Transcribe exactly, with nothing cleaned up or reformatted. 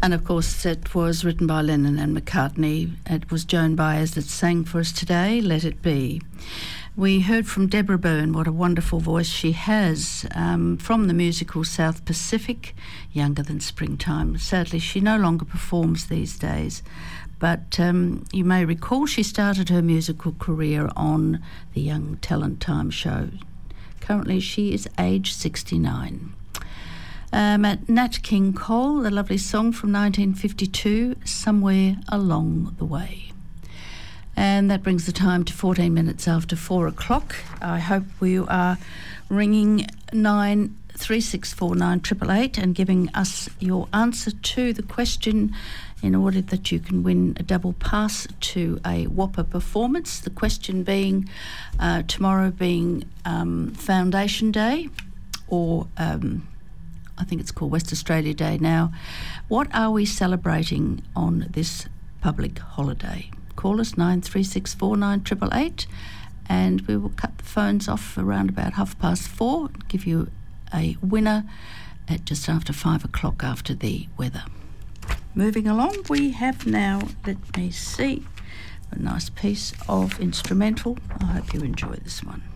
And of course it was written by Lennon and McCartney. It was Joan Baez that sang for us today, Let It Be. We heard from Deborah Byrne, what a wonderful voice she has, um, from the musical South Pacific, Younger Than Springtime. Sadly, she no longer performs these days, but um, you may recall she started her musical career on the Young Talent Time show. Currently, she is age sixty-nine. Um, at Nat King Cole, the lovely song from nineteen fifty-two, Somewhere Along the Way. And that brings the time to fourteen minutes after four o'clock. I hope you are ringing nine three six four nine eight eight eight and giving us your answer to the question in order that you can win a double pass to a Whopper performance. The question being, uh, tomorrow being um, Foundation Day, or um, I think it's called West Australia Day now. What are we celebrating on this public holiday? Call us nine three six four nine eight eight eight and we will cut the phones off around about half past four, give you a winner at just after five o'clock after the weather. Moving along, we have now, let me see, a nice piece of instrumental. I hope you enjoy this one.